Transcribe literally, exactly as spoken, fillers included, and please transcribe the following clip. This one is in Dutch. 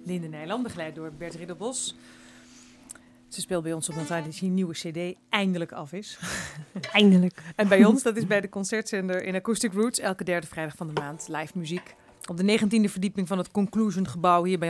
Linde Nijland, begeleid door Bert Ridderbos. Ze speelt bij ons op een tijd dat die nieuwe cd eindelijk af is. Eindelijk. En bij ons, dat is bij de concertzender in Acoustic Roots, elke derde vrijdag van de maand, live muziek. Op de negentiende verdieping van het Conclusion gebouw hier bij